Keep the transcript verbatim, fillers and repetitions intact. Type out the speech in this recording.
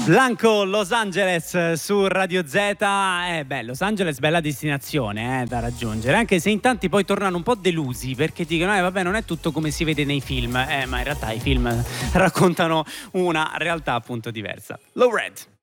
Blanco, Los Angeles su Radio Z. Eh beh, Los Angeles bella destinazione eh, da raggiungere, anche se in tanti poi tornano un po' delusi perché dicono eh vabbè non è tutto come si vede nei film, eh ma in realtà i film raccontano una realtà appunto diversa. Low Red.